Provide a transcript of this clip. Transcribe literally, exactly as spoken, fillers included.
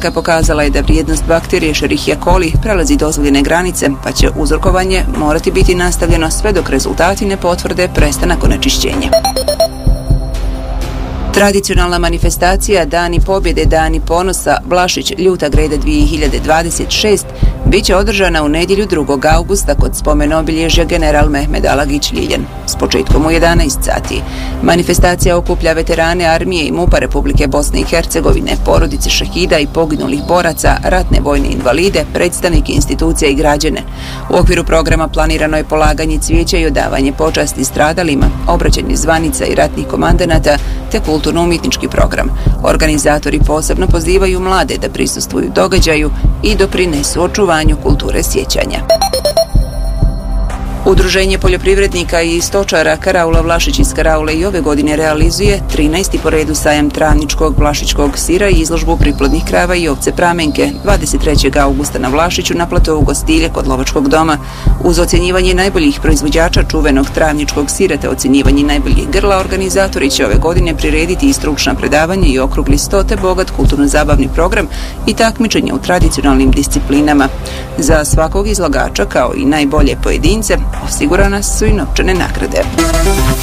zraka pokazala je da vrijednost bakterije Escherichia coli prelazi dozvoljene granice, pa će uzrokovanje morati biti nastavljeno sve dok rezultati ne potvrde prestanak onečišćenja. Tradicionalna manifestacija Dani pobjede, Dani ponosa, Vlašić Ljuta Greda dvije hiljade dvadeset šest bit će održana u nedjelju drugog augusta kod spomen obilježja General Mehmed Alagić Ljiljan s početkom u jedanaest sati. Manifestacija okuplja veterane armije i MUP-a Republike Bosne i Hercegovine, porodice šehida i poginulih boraca, ratne vojne invalide, predstavnike institucija i građane. U okviru programa planirano je polaganje cvijeća i odavanje počasti stradalima, obraćanje zvanica i ratnih komandanata te kulturno-umjetnički program. Organizatori posebno pozivaju mlade da prisustvuju događaju i doprinesu očuvanju kulture sjećanja. Udruženje poljoprivrednika i stočara Karaula Vlašić iz Karaule i ove godine realizuje trinaesti po redu sajam travničkog vlašičkog sira i izložbu priplodnih krava i ovce pramenke dvadeset trećeg augusta na Vlašiću na platovu Gostilje kod Lovačkog doma. Uz ocjenjivanje najboljih proizvođača čuvenog travničkog sira te ocjenjivanje najboljih grla, organizatori će ove godine prirediti i stručna predavanja i okrugli sto te bogat kulturno-zabavni program i takmičenje u tradicionalnim disciplinama. Za svakog izlagača, kao i najbolje pojedince, osigurana su i novčane nagrade.